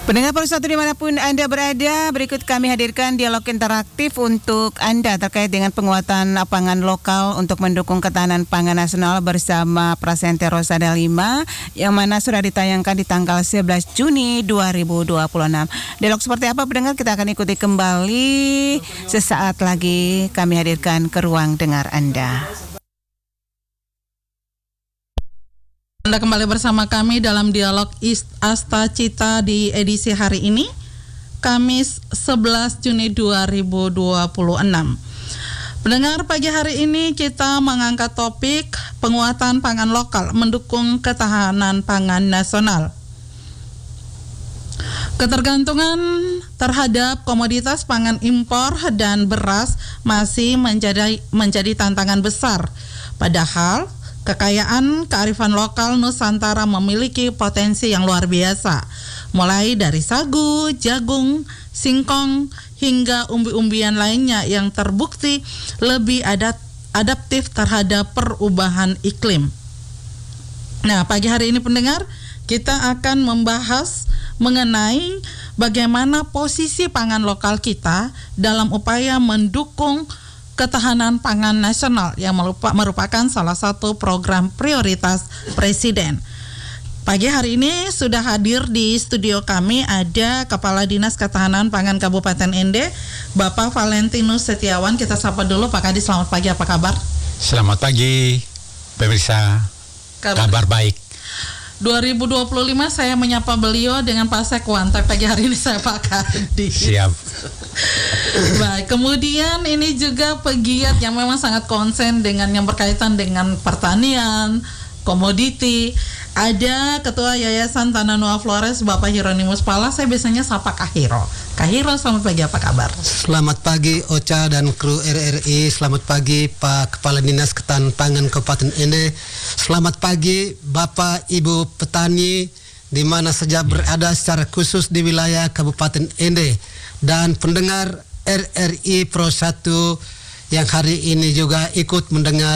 Pendengar Persatu dimanapun Anda berada, berikut kami hadirkan dialog interaktif untuk Anda terkait dengan penguatan pangan lokal untuk mendukung ketahanan pangan nasional bersama Prasente Rosada 5 yang mana sudah ditayangkan di tanggal 11 Juni 2026. Dialog seperti apa pendengar, kita akan ikuti kembali sesaat lagi kami hadirkan ke ruang dengar Anda. Anda kembali bersama kami dalam dialog Asta Cita di edisi hari ini, Kamis 11 Juni 2026. Pendengar, pagi hari ini kita mengangkat topik penguatan pangan lokal mendukung ketahanan pangan nasional. Ketergantungan terhadap komoditas pangan impor dan beras masih menjadi tantangan besar. Padahal kekayaan kearifan lokal Nusantara memiliki potensi yang luar biasa, mulai dari sagu, jagung, singkong, hingga umbi-umbian lainnya yang terbukti lebih adaptif terhadap perubahan iklim. Nah, pagi hari ini pendengar, kita akan membahas mengenai bagaimana posisi pangan lokal kita dalam upaya mendukung ketahanan pangan nasional yang merupakan salah satu program prioritas Presiden. Pagi hari ini sudah hadir di studio kami ada Kepala Dinas Ketahanan Pangan Kabupaten Ende, Bapak Valentinus Setiawan. Kita sapa dulu Pak Kadis, selamat pagi, apa kabar? Selamat pagi, pemirsa. Kabar baik. 2025 saya menyapa beliau dengan Pak Sekwan, tapi pagi hari ini saya Pak Kadis. Siap. Baik, kemudian ini juga pegiat yang memang sangat konsen dengan yang berkaitan dengan pertanian, komoditi. Ada Ketua Yayasan Tanah Nuova Flores, Bapak Hieronimus Pala. Saya biasanya sapa Kak Hiro. Kak Hiro, selamat pagi, apa kabar? Selamat pagi Ocha dan kru RRI. Selamat pagi Pak Kepala Dinas Ketahanan Pangan Kabupaten Ende. Selamat pagi Bapak Ibu petani di mana saja berada secara khusus di wilayah Kabupaten Ende, dan pendengar RRI Pro 1 yang hari ini juga ikut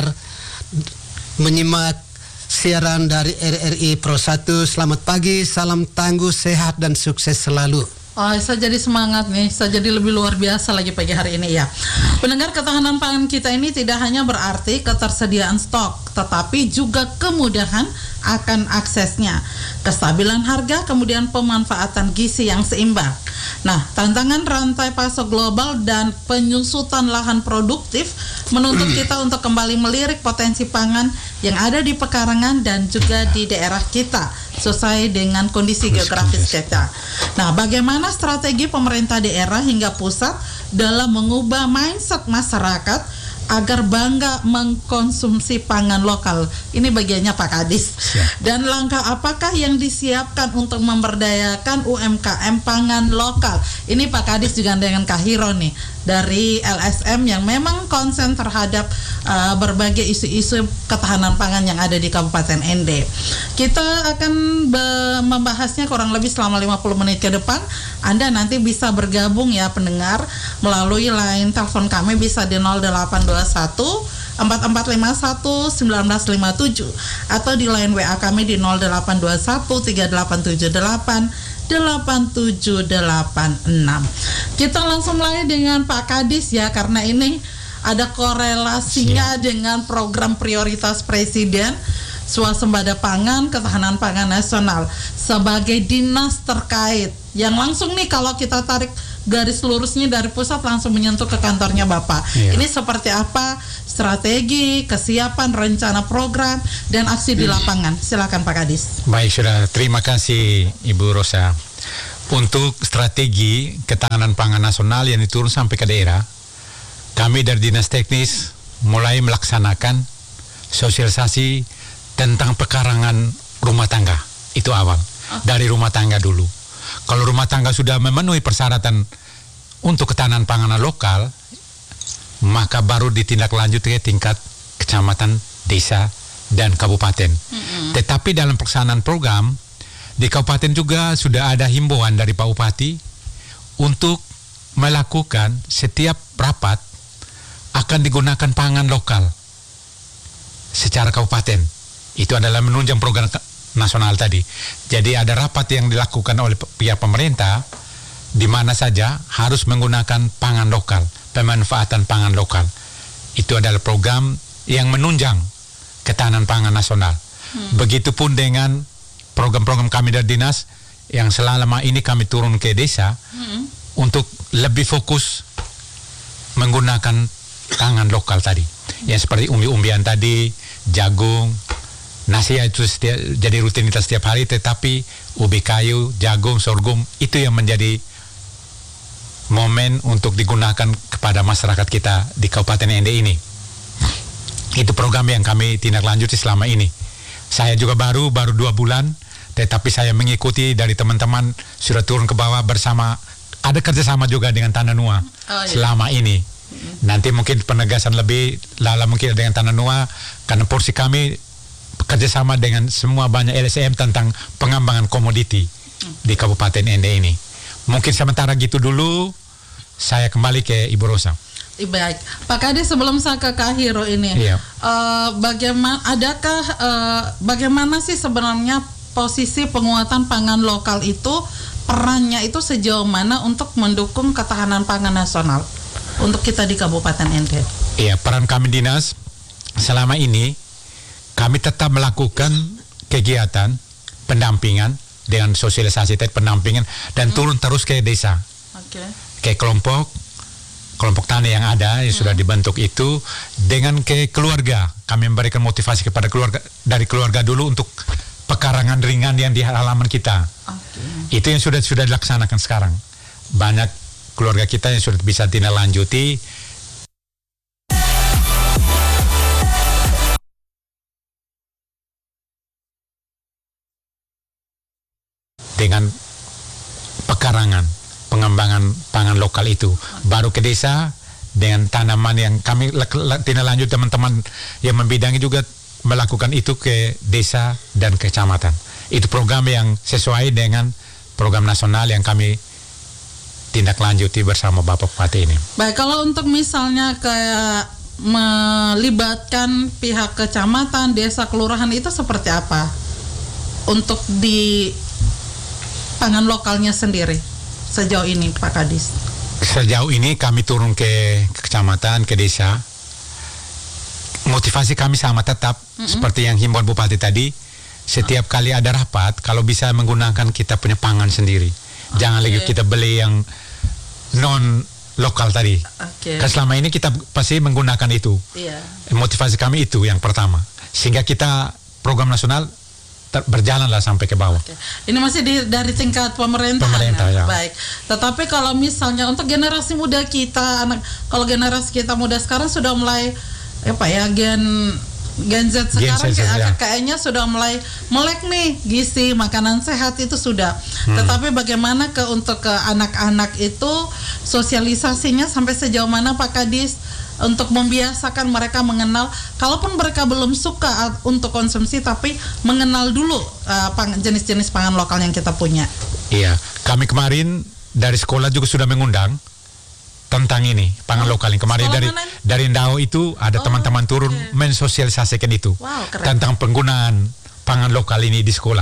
menyimak siaran dari RRI Pro 1. Selamat pagi, salam tangguh, sehat dan sukses selalu. Oh, saya jadi semangat nih, saya jadi lebih luar biasa lagi pagi hari ini ya. Pendengar, ketahanan pangan kita ini tidak hanya berarti ketersediaan stok, tetapi juga kemudahan akan aksesnya, kestabilan harga, kemudian pemanfaatan gizi yang seimbang. Nah, tantangan rantai pasok global dan penyusutan lahan produktif menuntut kita untuk kembali melirik potensi pangan yang ada di pekarangan dan juga di daerah kita sesuai dengan kondisi geografis kita. Nah, bagaimana strategi pemerintah daerah hingga pusat dalam mengubah mindset masyarakat agar bangga mengkonsumsi pangan lokal? Ini bagiannya Pak Kadis. Dan langkah apakah yang disiapkan untuk memberdayakan UMKM pangan lokal? Ini Pak Kadis juga dengan Kak Hiro nih dari LSM yang memang konsen terhadap berbagai isu-isu ketahanan pangan yang ada di Kabupaten Ende. Kita akan membahasnya kurang lebih selama 50 menit ke depan. Anda nanti bisa bergabung ya pendengar melalui line telepon kami, bisa di 0821 4451 1957 atau di line WA kami di 0821 3878 8786. Kita langsung mulai dengan Pak Kadis ya, karena ini ada korelasinya dengan program prioritas Presiden swasembada pangan, ketahanan pangan nasional sebagai dinas terkait yang langsung nih kalau kita tarik garis lurusnya dari pusat langsung menyentuh ke kantornya Bapak. Ini seperti apa strategi, kesiapan, rencana program dan aksi di lapangan? Silakan Pak Kadis. Baik, sudah. Terima kasih Ibu Rosa. Untuk strategi ketahanan pangan nasional yang diturun sampai ke daerah, kami dari Dinas Teknis mulai melaksanakan sosialisasi tentang pekarangan rumah tangga. Itu awal. Dari rumah tangga dulu. Kalau rumah tangga sudah memenuhi persyaratan untuk ketahanan pangan lokal, maka baru ditindaklanjut ke tingkat kecamatan, desa, dan kabupaten. Tetapi dalam pelaksanaan program, di kabupaten juga sudah ada himbauan dari Pak Bupati untuk melakukan setiap rapat akan digunakan pangan lokal secara kabupaten. Itu adalah menunjang program nasional tadi. Jadi ada rapat yang dilakukan oleh pihak pemerintah di mana saja harus menggunakan pangan lokal, pemanfaatan pangan lokal. Itu adalah program yang menunjang ketahanan pangan nasional. Begitupun dengan program-program kami dari dinas yang selama ini kami turun ke desa untuk lebih fokus menggunakan pangan lokal tadi. Yang seperti umbi-umbian tadi, jagung, nasi itu jadi rutinitas setiap hari, tetapi ubi kayu, jagung, sorghum itu yang menjadi momen untuk digunakan kepada masyarakat kita di Kabupaten Ende ini. Itu program yang kami tindak lanjuti selama ini. Saya juga baru 2 bulan, tetapi saya mengikuti dari teman-teman sudah turun ke bawah bersama, ada kerjasama juga dengan Tanah Nuua selama ini. Nanti mungkin penegasan lebih lala mungkin dengan Tanah Nuua, karena porsi kami kerjasama dengan semua banyak LSM tentang pengembangan komoditi di Kabupaten Ende ini. Mungkin sementara gitu dulu, saya kembali ke Ibu Rosa. Baik, Pak Kades, sebelum saya ke Kak Hiro ini, bagaimana sih sebenarnya posisi penguatan pangan lokal itu, perannya itu sejauh mana untuk mendukung ketahanan pangan nasional untuk kita di Kabupaten Ende? Iya, peran kami dinas selama ini kami tetap melakukan kegiatan pendampingan dengan sosialisasi pendampingan dan turun terus ke desa, ke kelompok tani yang ada yang sudah dibentuk itu, dengan ke keluarga. Kami memberikan motivasi kepada keluarga, dari keluarga dulu untuk pekarangan ringan yang di halaman kita. Itu yang sudah dilaksanakan sekarang. Banyak keluarga kita yang sudah bisa tindak lanjuti dengan pekarangan, pengembangan pangan lokal itu. Baru ke desa dengan tanaman yang kami tindak lanjut, teman-teman yang membidangi juga melakukan itu ke desa dan kecamatan. Itu program yang sesuai dengan program nasional yang kami tindak lanjuti bersama Bapak Bupati ini. Baik, kalau untuk misalnya kayak melibatkan pihak kecamatan, desa, kelurahan, itu seperti apa untuk di pangan lokalnya sendiri sejauh ini, Pak Kadis? Sejauh ini kami turun ke kecamatan, ke desa. Motivasi kami sama tetap seperti yang himbauan Bupati tadi. Setiap kali ada rapat, kalau bisa menggunakan kita punya pangan sendiri. Jangan lagi kita beli yang non lokal tadi. Karena selama ini kita pasti menggunakan itu. Motivasi kami itu yang pertama. Sehingga kita program nasional berjalanlah sampai ke bawah. Ini masih dari tingkat pemerintah ya. Baik. Tetapi kalau misalnya untuk generasi muda kita, kalau generasi kita muda sekarang sudah mulai Gen Z sekarang kayaknya sudah mulai melek nih gizi, makanan sehat itu sudah. Tetapi bagaimana untuk ke anak-anak itu sosialisasinya sampai sejauh mana, Pak Kadis, untuk membiasakan mereka mengenal, kalaupun mereka belum suka untuk konsumsi, tapi mengenal dulu jenis-jenis pangan lokal yang kita punya. Iya, kami kemarin dari sekolah juga sudah mengundang tentang ini pangan lokal. Kemarin dari Ndao itu ada teman-teman turun mensosialisasikan itu tentang penggunaan pangan lokal ini di sekolah.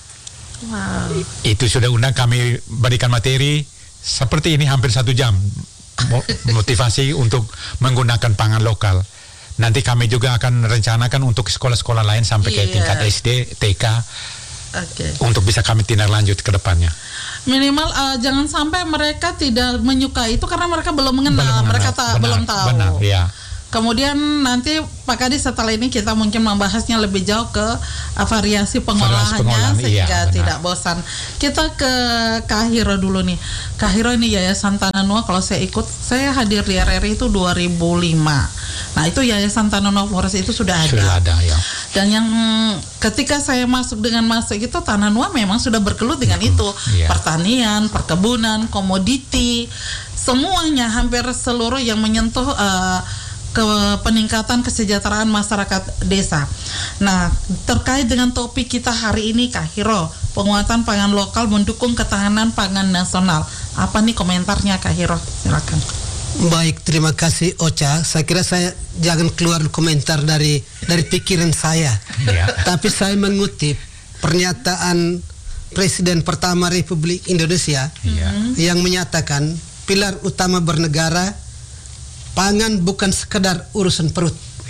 Itu sudah undang, kami berikan materi seperti ini hampir 1 jam motivasi untuk menggunakan pangan lokal. Nanti kami juga akan rencanakan untuk sekolah-sekolah lain sampai ke tingkat SD, TK, untuk bisa kami tindak lanjut ke depannya. Minimal jangan sampai mereka tidak menyukai itu karena mereka belum mengenal, mereka belum tahu. Benar, ya. Kemudian nanti Pak Kadis setelah ini kita mungkin membahasnya lebih jauh ke variasi pengolahannya sehingga tidak bosan. Kita ke Kak Hiro dulu nih. Kak Hiro ini Yayasan Tanah Nuua, kalau saya hadir di RRI itu 2005. Nah itu Yayasan Tanah Nuua Flores itu sudah ada. Sudah ada, ya. Dan yang ketika saya masuk itu Tanah Nuua memang sudah bergelut dengan itu. Pertanian, perkebunan, komoditi, semuanya hampir seluruh yang menyentuh ke peningkatan kesejahteraan masyarakat desa. Nah, terkait dengan topik kita hari ini, Kak Hiro, penguatan pangan lokal mendukung ketahanan pangan nasional. Apa nih komentarnya, Kak Hiro? Silakan. Baik, terima kasih Ocha. Saya kira saya jangan keluar komentar dari pikiran saya. Tapi saya mengutip pernyataan Presiden pertama Republik Indonesia yang menyatakan pilar utama bernegara, pangan bukan sekedar urusan perut,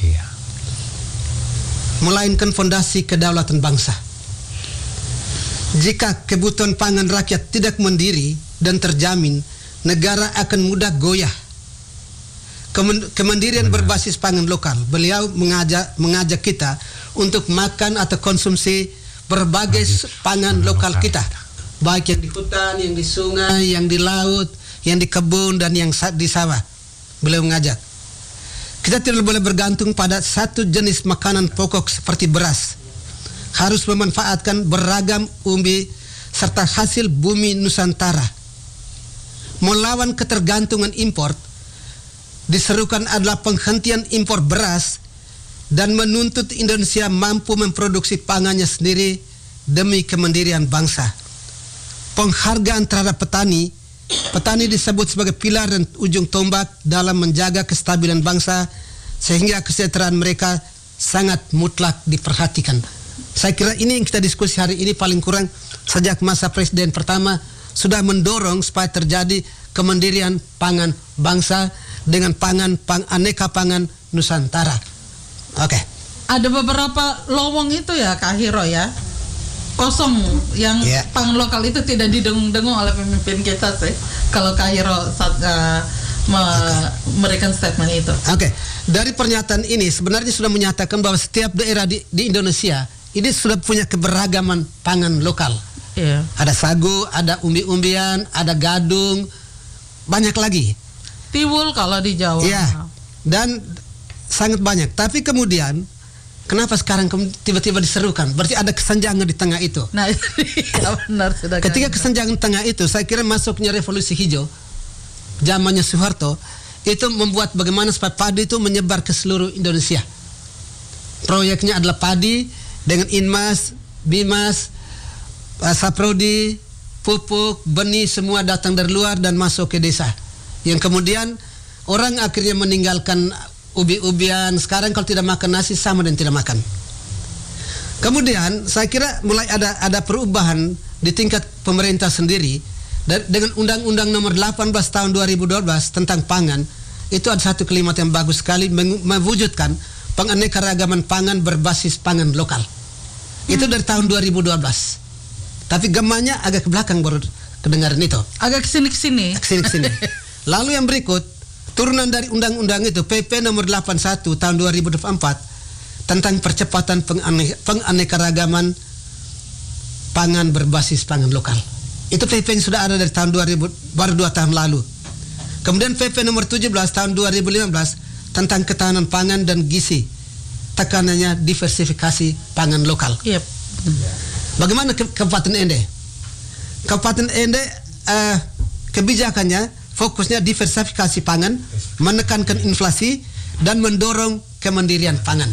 melainkan fondasi kedaulatan bangsa. Jika kebutuhan pangan rakyat tidak mandiri dan terjamin, negara akan mudah goyah. Kemandirian berbasis pangan lokal. Beliau mengajak kita untuk makan atau konsumsi berbagai pangan lokal kita, baik yang di hutan, yang di sungai, yang di laut, yang di kebun, dan yang di sawah. Beliau mengajak kita tidak boleh bergantung pada satu jenis makanan pokok seperti beras. Harus memanfaatkan beragam umbi serta hasil bumi Nusantara. Melawan ketergantungan impor, diserukan adalah penghentian impor beras dan menuntut Indonesia mampu memproduksi pangannya sendiri demi kemandirian bangsa. Penghargaan terhadap petani disebut sebagai pilar dan ujung tombak dalam menjaga kestabilan bangsa, sehingga kesejahteraan mereka sangat mutlak diperhatikan. Saya kira ini yang kita diskusi hari ini paling kurang sejak masa Presiden pertama sudah mendorong supaya terjadi kemandirian pangan bangsa dengan aneka pangan Nusantara. Oke. Ada beberapa lowong itu ya Kak Hiro ya, kosong yang pangan lokal itu tidak didengung-dengung oleh pemimpin kita sih. Kalau Kak Hiro memberikan statement itu. Oke. Dari pernyataan ini sebenarnya sudah menyatakan bahwa setiap daerah di Indonesia ini sudah punya keberagaman pangan lokal. Ada sagu, ada umbi-umbian, ada gadung, banyak lagi. Tiwul kalau di Jawa. Dan sangat banyak. Tapi kemudian kenapa sekarang tiba-tiba diserukan? Berarti ada kesenjangan di tengah itu. Nah, benar sudah. Ketika kesenjangan tengah itu, saya kira masuknya revolusi hijau, zamannya Soeharto, itu membuat bagaimana supaya padi itu menyebar ke seluruh Indonesia. Proyeknya adalah padi dengan Inmas, Bimas, Saprodi, pupuk, benih semua datang dari luar dan masuk ke desa. Yang kemudian orang akhirnya meninggalkan ubi-ubian. Sekarang kalau tidak makan nasi sama dan tidak makan. Kemudian saya kira mulai ada perubahan di tingkat pemerintah sendiri. Dengan Undang-Undang Nomor 18 Tahun 2012 tentang pangan, itu ada satu kalimat yang bagus sekali mewujudkan penganekaragaman pangan berbasis pangan lokal. Itu dari tahun 2012. Tapi gemanya agak ke belakang baru kedengaran itu. Agak kesini-kesini. Kesini-kesini. Lalu yang berikut, turunan dari undang-undang itu, PP Nomor 81 Tahun 2024 tentang percepatan penganekaragaman pangan berbasis pangan lokal. Itu PP yang sudah ada dari tahun 2000, baru 2 tahun lalu. Kemudian PP Nomor 17 Tahun 2015 tentang ketahanan pangan dan gizi. Tekanannya diversifikasi pangan lokal. Bagaimana Kabupaten Ende? Kabupaten Ende kebijakannya fokusnya diversifikasi pangan, menekankan inflasi dan mendorong kemandirian pangan.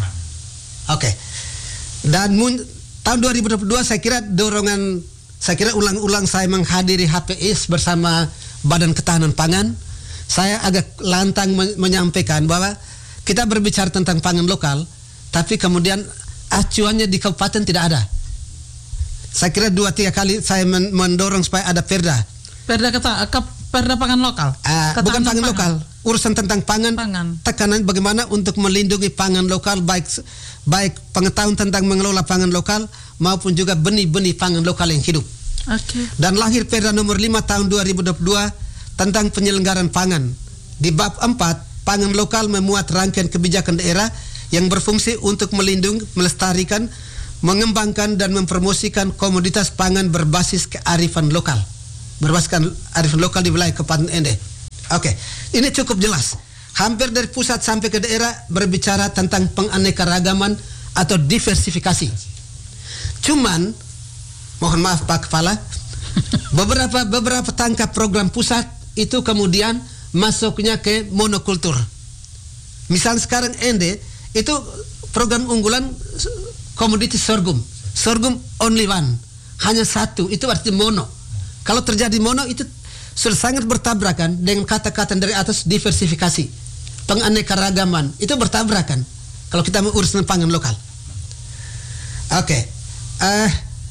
Dan tahun 2022 saya kira ulang-ulang saya menghadiri HPS bersama Badan Ketahanan Pangan. Saya agak lantang menyampaikan bahwa kita berbicara tentang pangan lokal, tapi kemudian acuannya di kabupaten tidak ada. Saya kira 2-3 kali saya mendorong supaya ada perda. Perda pangan lokal. Bukan pangan lokal, urusan tentang pangan. Tekanan bagaimana untuk melindungi pangan lokal, baik pengetahuan tentang mengelola pangan lokal maupun juga benih-benih pangan lokal yang hidup. Dan lahir Perda Nomor 5 Tahun 2022 tentang penyelenggaraan pangan. Di bab 4, pangan lokal memuat rangkaian kebijakan daerah yang berfungsi untuk melindungi, melestarikan, mengembangkan dan mempromosikan komoditas pangan berbasis kearifan lokal. Berbasiskan arifan lokal di wilayah Kabupaten Ende. Ini cukup jelas. Hampir dari pusat sampai ke daerah berbicara tentang penganekaragaman atau diversifikasi. Cuman, mohon maaf Pak Kepala, beberapa tangkap program pusat itu kemudian masuknya ke monokultur. Misal sekarang Ende itu program unggulan komoditi sorghum only one, hanya satu, itu artinya mono. Kalau terjadi mono itu sudah sangat bertabrakan dengan kata-kata dari atas diversifikasi, penganekaragaman, itu bertabrakan kalau kita mau urus pangan lokal.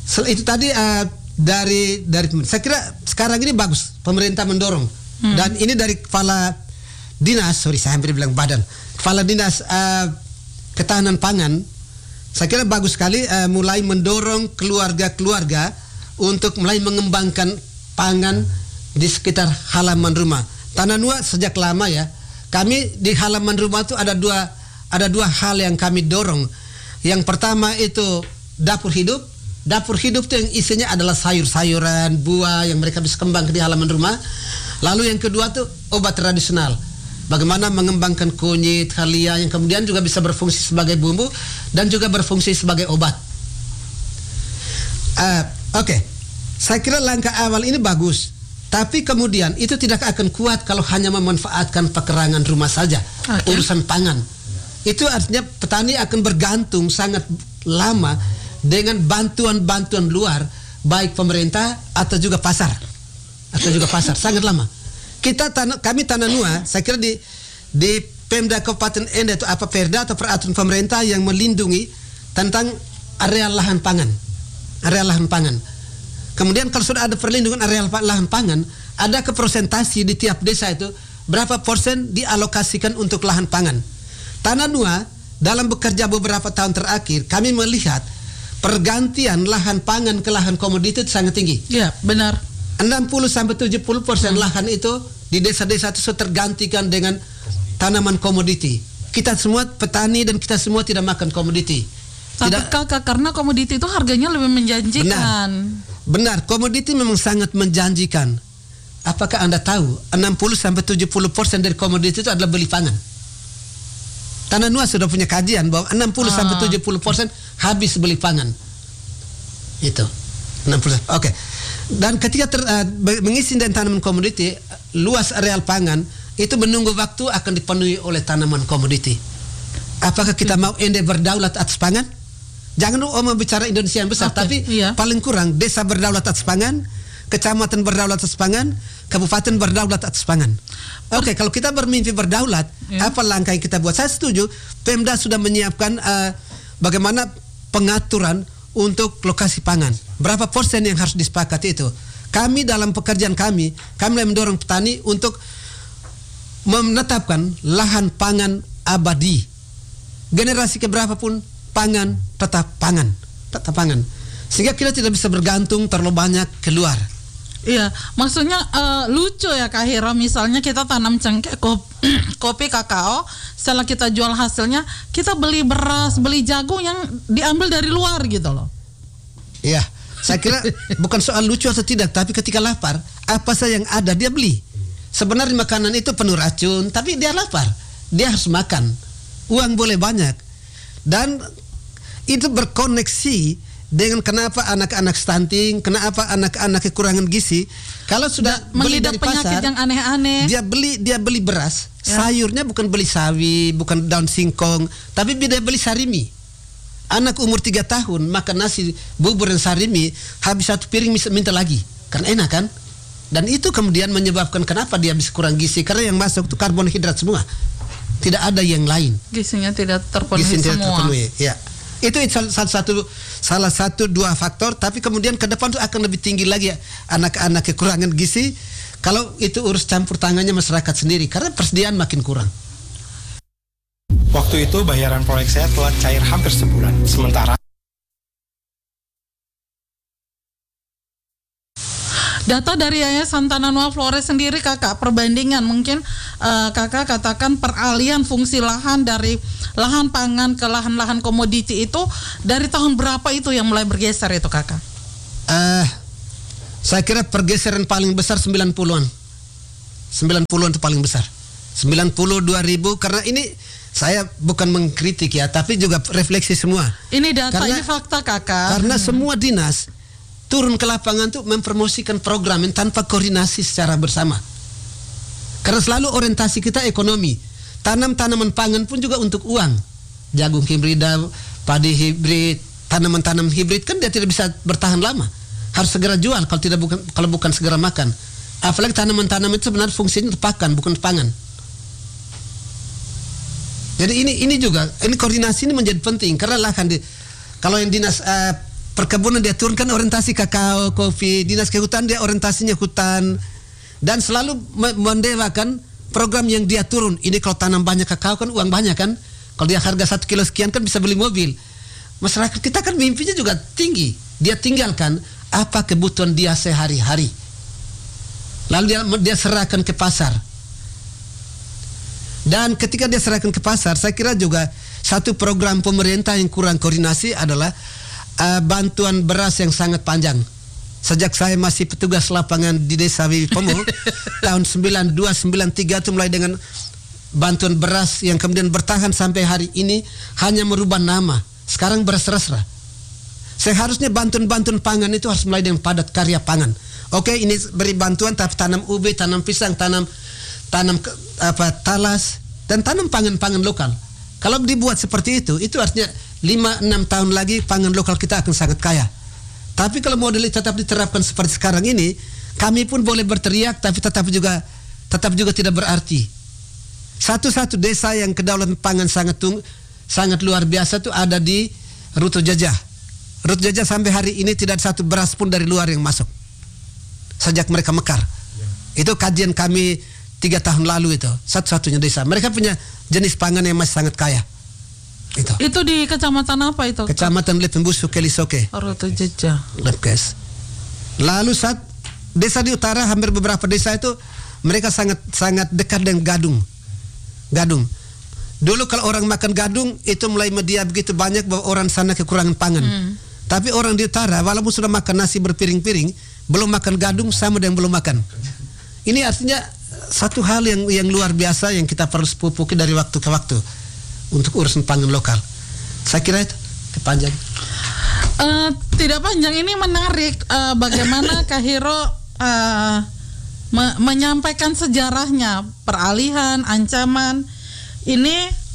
Itu tadi dari saya kira sekarang ini bagus pemerintah mendorong dan ini dari kepala dinas, saya hampir bilang badan, kepala dinas ketahanan pangan, saya kira bagus sekali mulai mendorong keluarga-keluarga untuk mulai mengembangkan pangan di sekitar halaman rumah. Tanah Nua sejak lama ya, kami di halaman rumah itu ada dua hal yang kami dorong. Yang pertama itu dapur hidup. Dapur hidup itu yang isinya adalah sayur-sayuran, buah yang mereka bisa kembangkan di halaman rumah. Lalu yang kedua tuh obat tradisional. Bagaimana mengembangkan kunyit, halia yang kemudian juga bisa berfungsi sebagai bumbu dan juga berfungsi sebagai obat. Oke. Saya kira langkah awal ini bagus. Tapi kemudian itu tidak akan kuat kalau hanya memanfaatkan pekerangan rumah saja. Urusan pangan. Itu artinya petani akan bergantung sangat lama dengan bantuan-bantuan luar, baik pemerintah atau juga pasar, sangat lama. Kami Tanah Nua, saya kira di Pemda Kabupaten Ende itu apa perda atau peraturan pemerintah yang melindungi tentang area lahan pangan. Kemudian kalau sudah ada perlindungan area lahan pangan, ada kepresentasi di tiap desa itu berapa persen dialokasikan untuk lahan pangan. Tanah Nua dalam bekerja beberapa tahun terakhir, kami melihat pergantian lahan pangan ke lahan komoditi itu sangat tinggi. Ya, benar. 60-70% lahan itu di desa-desa itu sudah tergantikan dengan tanaman komoditi. Kita semua petani dan kita semua tidak makan komoditi. Tapi Kakak, karena komoditi itu harganya lebih menjanjikan. Benar, komoditi memang sangat menjanjikan. Apakah Anda tahu 60-70% dari komoditi itu adalah beli pangan? Tanah Nua sudah punya kajian bahwa 60-70% habis beli pangan. Itu 60. Oke. Dan ketika mengisi dan tanaman komoditi, luas areal pangan itu menunggu waktu akan dipenuhi oleh tanaman komoditi. Apakah kita mau Ende berdaulat atas pangan? Jangan bicara Indonesia yang besar, tapi paling kurang desa berdaulat atas pangan, kecamatan berdaulat atas pangan, kabupaten berdaulat atas pangan. Oke, kalau kita bermimpi berdaulat, apa langkah yang kita buat? Saya setuju, Pemda sudah menyiapkan bagaimana pengaturan untuk lokasi pangan. Berapa persen yang harus disepakati itu? Kami dalam pekerjaan kami mendorong petani untuk menetapkan lahan pangan abadi. Generasi keberapa pun pangan, tetap pangan. Sehingga kita tidak bisa bergantung terlalu banyak keluar. Iya, maksudnya lucu ya Kak Hira, misalnya kita tanam cengkeh, kopi, kakao, setelah kita jual hasilnya, kita beli beras, beli jagung yang diambil dari luar gitu loh. Iya, saya kira bukan soal lucu atau tidak, tapi ketika lapar, apa saja yang ada dia beli. Sebenarnya makanan itu penuh racun, tapi dia lapar, dia harus makan. Uang boleh banyak. Dan itu berkoneksi dengan kenapa anak-anak stunting, kenapa anak-anak kekurangan gizi. Kalau sudah beli dari pasar yang aneh-aneh, dia beli beras, sayurnya bukan beli sawi, bukan daun singkong, tapi dia beli sarimi. Anak umur 3 tahun makan nasi bubur dan sarimi, habis 1 piring minta lagi, karena enak kan? Dan itu kemudian menyebabkan kenapa dia bisa kurang gizi, karena yang masuk itu karbohidrat semua, tidak ada yang lain. Gizinya tidak terpenuhi. Ya. Itu salah satu 2 faktor, tapi kemudian ke depan itu akan lebih tinggi lagi anak-anak kekurangan gizi kalau itu urus campur tangannya masyarakat sendiri, karena persediaan makin kurang. Waktu itu bayaran proyek saya telah cair hampir sebulan, sementara data dari Yayasan Tanah Nua Flores sendiri Kakak, perbandingan mungkin Kakak katakan peralihan fungsi lahan dari lahan pangan ke lahan-lahan komoditi itu dari tahun berapa itu yang mulai bergeser itu Kakak? Saya kira pergeseran paling besar 90-an. 90-an itu paling besar. 90 2000, karena ini saya bukan mengkritik ya, tapi juga refleksi semua. Ini data, ini fakta Kakak. Karena semua dinas turun ke lapangan tuh mempromosikan program yang tanpa koordinasi secara bersama. Karena selalu orientasi kita ekonomi. Tanaman pangan pun juga untuk uang. Jagung hibrida, padi hibrid, tanaman-tanaman hibrid kan dia tidak bisa bertahan lama. Harus segera jual kalau bukan segera makan. Apalagi tanaman-tanaman itu sebenarnya fungsinya untuk pakan, bukan pangan. Jadi ini juga, ini koordinasi ini menjadi penting karena lahan kalau yang dinas perkebunan dia turunkan orientasi kakao, kopi, dinas kehutanan dia orientasinya hutan, dan selalu mendewakan program yang dia turun. Ini kalau tanam banyak kakao kan uang banyak kan, kalau dia harga 1 kilo sekian kan bisa beli mobil. Masyarakat kita kan mimpinya juga tinggi, dia tinggalkan apa kebutuhan dia sehari-hari, lalu dia serahkan ke pasar. Dan ketika dia serahkan ke pasar, saya kira juga satu program pemerintah yang kurang koordinasi adalah bantuan beras yang sangat panjang. Sejak saya masih petugas lapangan di Desa Wipomo tahun 92-93 itu mulai dengan bantuan beras yang kemudian bertahan sampai hari ini, hanya merubah nama. Sekarang beras rasra. Seharusnya bantuan-bantuan pangan itu harus mulai dengan padat karya pangan. Oke, ini beri bantuan tapi tanam ubi, tanam pisang, tanam talas, dan tanam pangan-pangan lokal. Kalau dibuat seperti itu artinya 5-6 tahun lagi pangan lokal kita akan sangat kaya. Tapi kalau model tetap diterapkan seperti sekarang ini, kami pun boleh berteriak tapi tetap juga tidak berarti. Satu-satu desa yang kedaulatan pangan sangat luar biasa itu ada di Ruto Jajah. Ruto Jajah sampai hari ini tidak ada satu beras pun dari luar yang masuk sejak mereka mekar. Itu kajian kami 3 tahun lalu, itu satu-satunya desa. Mereka punya jenis pangan yang masih sangat kaya. Itu di kecamatan apa itu? Kecamatan Lepembusu, Kelisoke. Ruto Jajah. Lepkes. Lalu desa di utara, hampir beberapa desa itu mereka sangat dekat dengan gadung. Dulu kalau orang makan gadung itu mulai media begitu banyak bahwa orang sana kekurangan pangan. Tapi orang di utara walaupun sudah makan nasi berpiring-piring, belum makan gadung sama dengan belum makan. Ini artinya satu hal yang luar biasa yang kita perlu pupuki dari waktu ke waktu untuk urusan pangan lokal. Saya kira itu panjang. Tidak panjang, ini menarik bagaimana Kak Hiro menyampaikan sejarahnya, peralihan, ancaman. Ini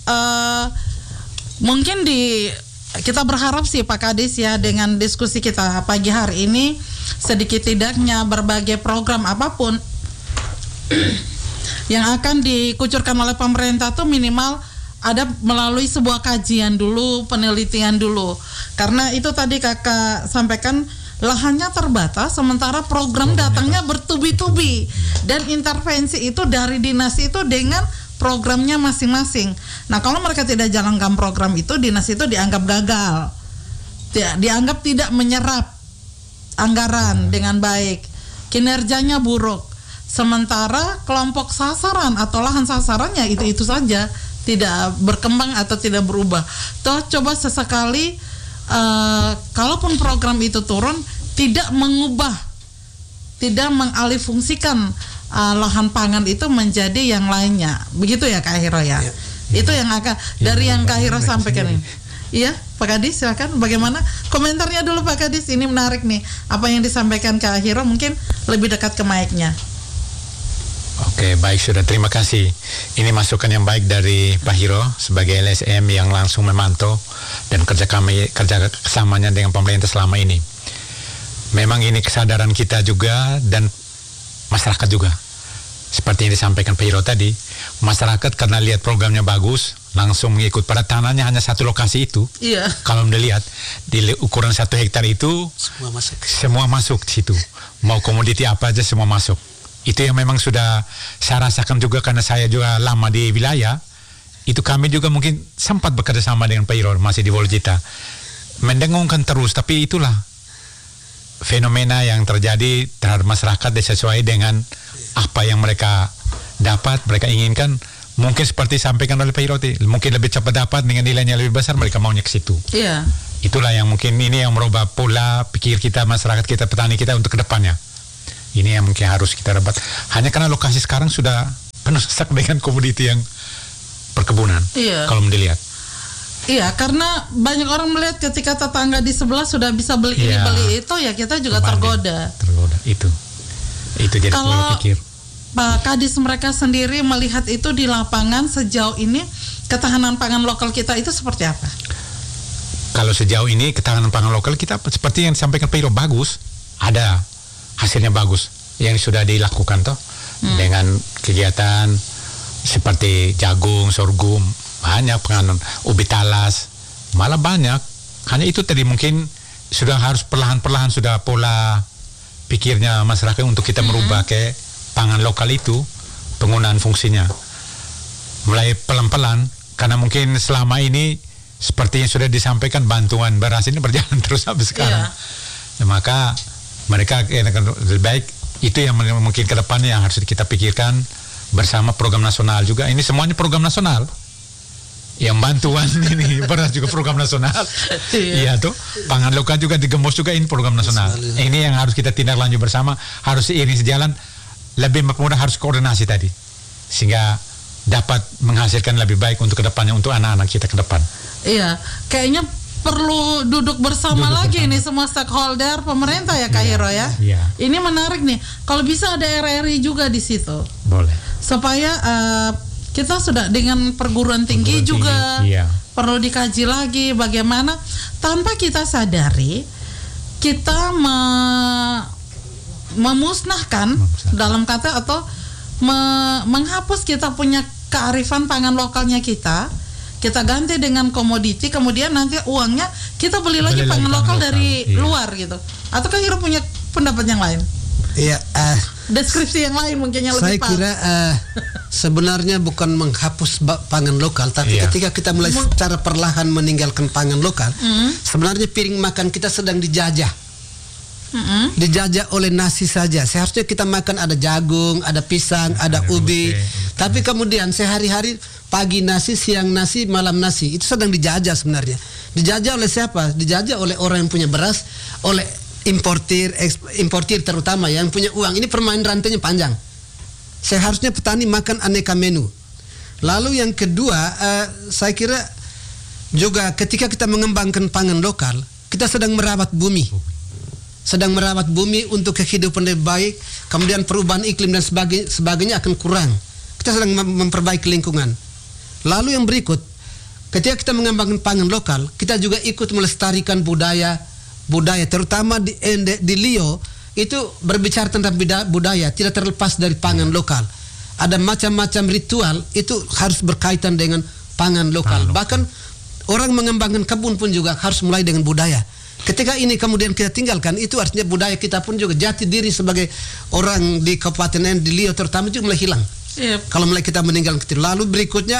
mungkin kita berharap sih Pak Kadis ya, dengan diskusi kita pagi hari ini sedikit tidaknya berbagai program apapun yang akan dikucurkan oleh pemerintah tuh minimal ada melalui sebuah kajian dulu, penelitian dulu. Karena itu tadi Kakak sampaikan lahannya terbatas, sementara program datangnya bertubi-tubi, dan intervensi itu dari dinas itu dengan programnya masing-masing. Nah, kalau mereka tidak jalankan program itu, dinas itu dianggap gagal, dianggap tidak menyerap anggaran dengan baik, kinerjanya buruk. Sementara kelompok sasaran atau lahan sasarannya itu saja, tidak berkembang atau tidak berubah. Toh coba sesekali kalaupun program itu turun, tidak mengubah, tidak mengalihfungsikan lahan pangan itu menjadi yang lainnya. Begitu ya Kak Hiro ya? Itu yang akan dari yang Kak Hiro sampaikan ini. Iya, Pak Kadis silakan. Bagaimana komentarnya dulu Pak Kadis? Ini menarik nih. Apa yang disampaikan Kak Hiro, mungkin lebih dekat ke mic-nya. Oke, baik, sudah, terima kasih. Ini masukan yang baik dari Pak Hiro sebagai LSM yang langsung memantau dan kerja kesamanya dengan pemerintah selama ini. Memang ini kesadaran kita juga dan masyarakat juga. Seperti yang disampaikan Pak Hiro tadi, masyarakat karena lihat programnya bagus, langsung mengikut. Pada tanahnya hanya satu lokasi itu. Iya. Kalau melihat di ukuran 1 hektar itu, semua masuk di situ. Mau komoditi apa aja semua masuk. Itu yang memang sudah saya rasakan juga karena saya juga lama di wilayah. Itu kami juga mungkin sempat bekerja sama dengan Pak Hiro masih di Wolojita. Mendengungkan terus, tapi itulah fenomena yang terjadi terhadap masyarakat sesuai dengan apa yang mereka dapat, mereka inginkan. Mungkin seperti sampaikan oleh Pak Hiro, mungkin lebih cepat dapat dengan nilainya lebih besar, mereka maunya ke situ. Iya. Itulah yang mungkin ini yang merubah pola pikir kita, masyarakat kita, petani kita untuk kedepannya. Ini yang mungkin harus kita dapat. Hanya karena lokasi sekarang sudah penuh sesak dengan komoditi yang perkebunan. Iya. Kalau dilihat. Iya, karena banyak orang melihat ketika tetangga di sebelah sudah bisa beli ini beli itu, ya kita juga tergoda. Itu jadi pola pikir. Pak Kadis mereka sendiri melihat itu di lapangan sejauh ini, ketahanan pangan lokal kita itu seperti apa? Kalau sejauh ini ketahanan pangan lokal kita seperti yang disampaikan Pak Hiro, bagus. Ada hasilnya bagus yang sudah dilakukan toh dengan kegiatan seperti jagung, sorghum, banyak penganan, ubi talas, malah banyak. Hanya itu tadi mungkin sudah harus perlahan-perlahan sudah pola pikirnya masyarakat untuk kita merubah ke pangan lokal itu penggunaan fungsinya. Mulai pelan-pelan, karena mungkin selama ini seperti yang sudah disampaikan bantuan beras ini berjalan terus sampai sekarang. Ya, maka mereka lebih baik itu yang mungkin ke depannya yang harus kita pikirkan bersama program nasional juga. Ini semuanya program nasional. Yang bantuan ini beras juga program nasional. Iya tuh, pangan lokal juga digembos juga ini program nasional. Ini yang harus kita tindak lanjut bersama, harus seiring sejalan, lebih mudah harus koordinasi tadi, sehingga dapat menghasilkan lebih baik untuk kedepannya untuk anak-anak kita ke depan. Iya, kayaknya perlu duduk bersama lagi nih semua stakeholder pemerintah ya Kak Hiro ya. Iya. Ini menarik nih, kalau bisa ada RRI juga di situ. Boleh. Supaya kita sudah dengan perguruan tinggi juga perlu dikaji lagi bagaimana tanpa kita sadari kita memusnahkan dalam kata atau menghapus kita punya kearifan pangan lokalnya kita ganti dengan komoditi, kemudian nanti uangnya kita beli lagi pangan lokal dari luar gitu. Atau Kak Hiro punya pendapat yang lain? Iya, deskripsi yang lain mungkin yang lebih pas. Saya kira sebenarnya bukan menghapus pangan lokal, tapi ketika kita mulai secara perlahan meninggalkan pangan lokal, sebenarnya piring makan kita sedang dijajah. Dijajah oleh nasi saja. Seharusnya kita makan ada jagung, ada pisang, ada ubi. Tapi kemudian sehari-hari pagi nasi, siang nasi, malam nasi. Itu sedang dijajah sebenarnya. Dijajah oleh siapa? Dijajah oleh orang yang punya beras, oleh importir terutama yang punya uang. Ini permainan rantainya panjang. Seharusnya petani makan aneka menu. Lalu yang kedua, saya kira juga ketika kita mengembangkan pangan lokal, kita sedang merawat bumi. Sedang merawat bumi untuk kehidupan lebih baik, kemudian perubahan iklim dan sebagainya akan kurang. Kita sedang memperbaiki lingkungan. Lalu yang berikut, ketika kita mengembangkan pangan lokal, kita juga ikut melestarikan budaya terutama di Lio itu berbicara tentang budaya tidak terlepas dari pangan lokal. Ada macam-macam ritual itu harus berkaitan dengan pangan lokal. Bahkan orang mengembangkan kebun pun juga harus mulai dengan budaya. Ketika ini kemudian kita tinggalkan, itu artinya budaya kita pun juga jati diri sebagai orang di Kabupaten di Lio terutama juga mulai hilang. Kalau mulai kita meninggalkan itu. Lalu berikutnya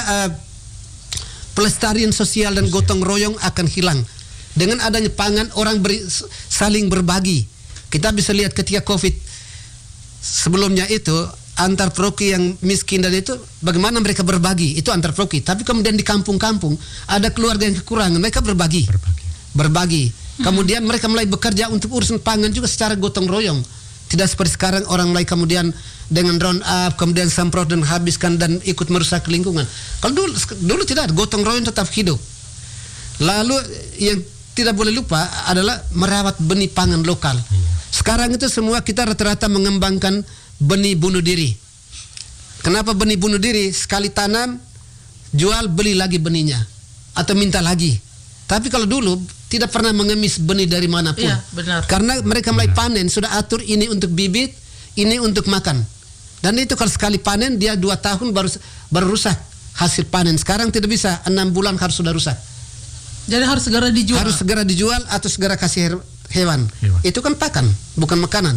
pelestarian sosial dan gotong royong akan hilang. Dengan adanya pangan, orang saling berbagi. Kita bisa lihat ketika COVID sebelumnya itu, antar proki yang miskin dan itu, bagaimana mereka berbagi. Itu antar proki. Tapi kemudian di kampung-kampung, ada keluarga yang kekurangan, mereka berbagi. Kemudian mereka mulai bekerja untuk urusan pangan juga secara gotong royong. Tidak seperti sekarang orang mulai kemudian dengan round up, kemudian semprot dan habiskan dan ikut merusak lingkungan. Kalau dulu tidak, gotong royong tetap hidup. Lalu yang tidak boleh lupa adalah merawat benih pangan lokal. Sekarang itu semua kita rata-rata mengembangkan benih bunuh diri. Kenapa benih bunuh diri? Sekali tanam, jual, beli lagi benihnya. Atau minta lagi. Tapi kalau dulu tidak pernah mengemis benih dari manapun. Benar. Karena mereka mulai panen, sudah atur ini untuk bibit, ini untuk makan. Dan itu kalau sekali panen, dia 2 tahun baru rusak hasil panen. Sekarang tidak bisa, 6 bulan harus sudah rusak. Jadi harus segera dijual. Harus segera dijual atau segera kasih hewan. Itu kan pakan, bukan makanan.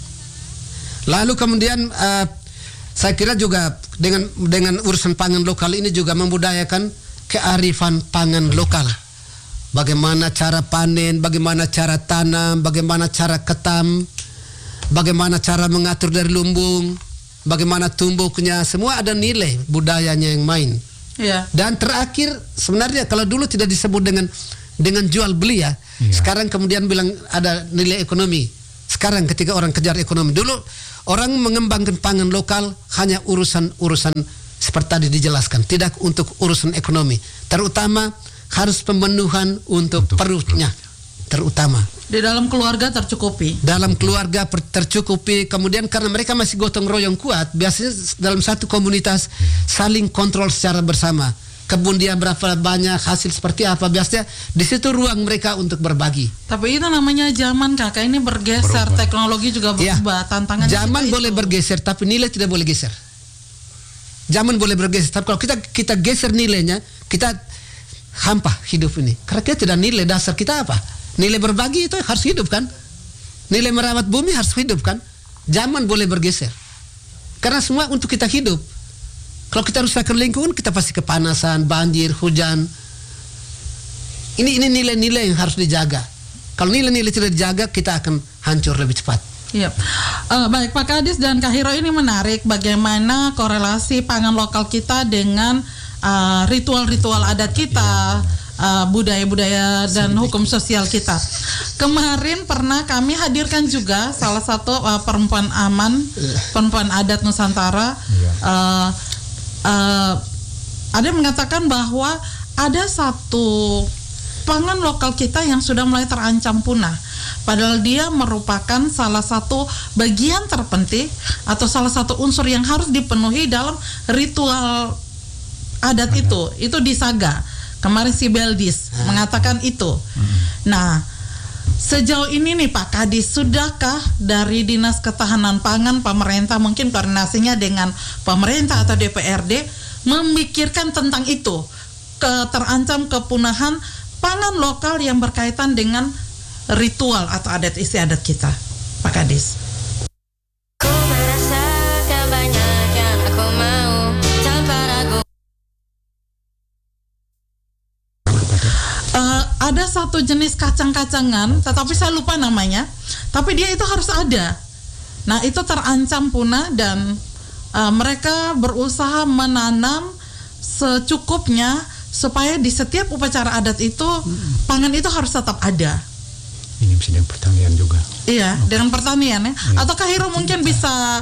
Lalu kemudian saya kira juga dengan urusan pangan lokal ini juga membudayakan kearifan pangan lokal. Bagaimana cara panen, bagaimana cara tanam, bagaimana cara ketam, bagaimana cara mengatur dari lumbung, bagaimana tumbuknya, semua ada nilai budayanya yang main. Dan terakhir sebenarnya kalau dulu tidak disebut dengan jual beli ya. Sekarang kemudian bilang ada nilai ekonomi. Sekarang ketika orang kejar ekonomi, dulu orang mengembangkan pangan lokal hanya urusan seperti tadi dijelaskan, tidak untuk urusan ekonomi. Terutama harus pemenuhan untuk perutnya, terutama. Di dalam keluarga tercukupi. Dalam keluarga tercukupi. Kemudian karena mereka masih gotong royong kuat, biasanya dalam satu komunitas saling kontrol secara bersama. Kebun dia berapa banyak, hasil seperti apa, biasanya di situ ruang mereka untuk berbagi. Tapi itu namanya zaman kakak ini bergeser, teknologi juga berubah, tantangannya. Zaman boleh bergeser, tapi nilai tidak boleh geser. Zaman boleh bergeser, tapi kalau kita geser nilainya, kita hampa hidup ini. Karena kita tidak nilai dasar kita apa? Nilai berbagi itu harus hidup kan? Nilai merawat bumi harus hidup kan? Zaman boleh bergeser. Karena semua untuk kita hidup. Kalau kita rusakkan lingkungan, kita pasti kepanasan, banjir, hujan. Ini nilai-nilai yang harus dijaga. Kalau nilai-nilai tidak dijaga, kita akan hancur lebih cepat. Iya, baik Pak Kadis dan Kak Hiro, ini menarik bagaimana korelasi pangan lokal kita dengan ritual-ritual adat kita, budaya-budaya dan hukum sosial kita. Kemarin pernah kami hadirkan juga salah satu perempuan aman, perempuan adat Nusantara. Ada yang mengatakan bahwa ada satu pangan lokal kita yang sudah mulai terancam punah. Padahal dia merupakan salah satu bagian terpenting atau salah satu unsur yang harus dipenuhi dalam ritual adat itu di Saga. Kemarin si Beldis mengatakan itu. Nah, sejauh ini nih Pak Kadis, sudahkah dari Dinas Ketahanan Pangan pemerintah, mungkin koordinasinya dengan pemerintah atau DPRD, memikirkan tentang itu, terancam kepunahan pangan lokal yang berkaitan dengan ritual atau adat istiadat kita, Pak Kadis? Ku merasakan banyak yang aku mau tanpa ragu. Ada satu jenis kacang-kacangan, tetapi saya lupa namanya. Tapi dia itu harus ada. Nah, itu terancam punah dan mereka berusaha menanam secukupnya supaya di setiap upacara adat itu pangan itu harus tetap ada. Ini bisa dengan pertanian juga. Iya, dengan pertanian ya. Atau Kak Hiro mungkin bisa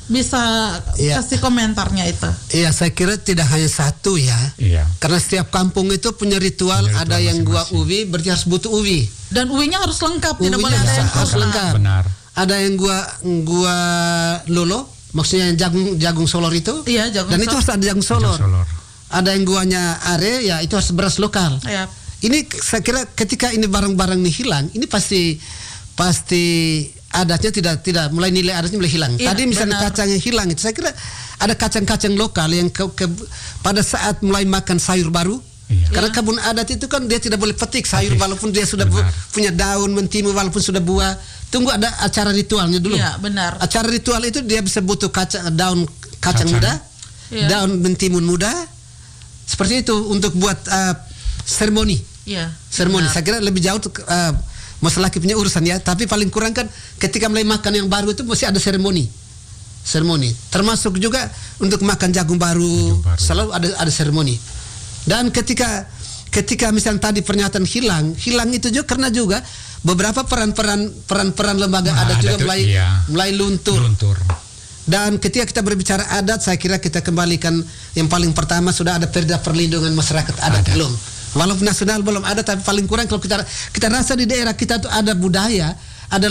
kasih komentarnya itu. Iya, saya kira tidak hanya satu ya. Iya. Karena setiap kampung itu punya ritual ada yang gua ubi, berarti harus butuh ubi. Dan uwinya harus lengkap, tidak boleh Ubinya ada yang harus lengkap. Benar. Ada yang gua lolo, maksudnya jagung solor itu. Iya, jagung Dan itu harus ada jagung solor. Solor. Ada yang guanya are, ya itu harus beras lokal. Iya. Ini saya kira ketika ini barang-barang ini hilang, ini pasti adatnya tidak mulai nilai adatnya mulai hilang. Iya, Tadi misalnya benar. kacang yang hilang itu, saya kira ada kacang-kacang lokal yang pada saat mulai makan sayur baru. Iya. Karena kebun adat itu kan dia tidak boleh petik sayur walaupun dia sudah Benar. punya daun mentimun, walaupun sudah buah. Tunggu ada acara ritualnya dulu. Iya, benar. Acara ritual itu dia bisa butuh daun kacang muda, Iya. daun mentimun muda. Seperti itu untuk buat seremoni. Iya. Seremoni. benar. Saya kira lebih jauh masalah punya urusan ya. Tapi paling kurang kan ketika mulai makan yang baru itu mesti ada seremoni. Termasuk juga untuk makan jagung baru. Selalu ada seremoni. Dan ketika misalnya tadi pernyataan hilang itu juga karena juga beberapa peran lembaga adat juga mulai luntur. Dan ketika kita berbicara adat, saya kira kita kembalikan yang paling pertama sudah ada Perda Perlindungan Masyarakat Adat belum. Walaupun nasional belum ada, tapi paling kurang kalau kita rasa di daerah kita tuh ada budaya, ada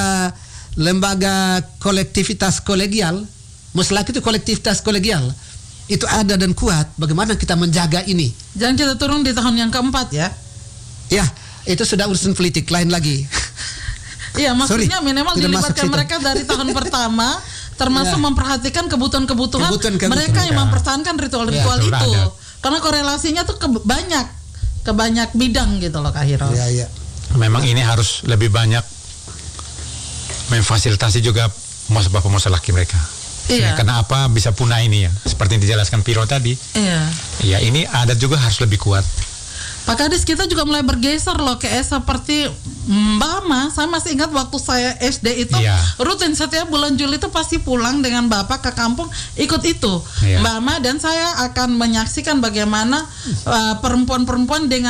lembaga kolektivitas kolegial, muslak itu kolektivitas kolegial, itu ada dan kuat. Bagaimana kita menjaga ini? Jangan kita turun di tahun yang keempat ya. Ya, itu sudah urusan politik lain lagi. Iya, maksudnya minimal tidak masuk dilibatkan situ. mereka dari tahun pertama, termasuk memperhatikan kebutuhan mereka yang mempertahankan ritual-ritual Ya, itu. adat. Karena korelasinya tuh ke banyak bidang gitu loh Kak Hiro. Iya. Memang ini harus lebih banyak memfasilitasi juga bapak-bapak laki mereka. Iya. Karena apa bisa punah ini ya, seperti yang dijelaskan Piro tadi. Iya. Ya ini adat juga harus lebih kuat. Pak Kadis, kita juga mulai bergeser loh kayak seperti Mbak. Saya masih ingat waktu saya SD itu rutin setiap bulan Juli itu pasti pulang dengan Bapak ke kampung ikut itu. Mbak dan saya akan menyaksikan bagaimana perempuan-perempuan dengan